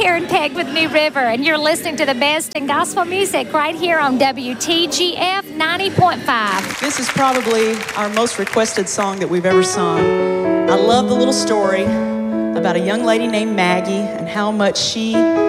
Karen Peck with New River, and you're listening to the best in gospel music right here on WTGF 90.5. This is probably our most requested song that we've ever sung. I love the little story about a young lady named Maggie and how much she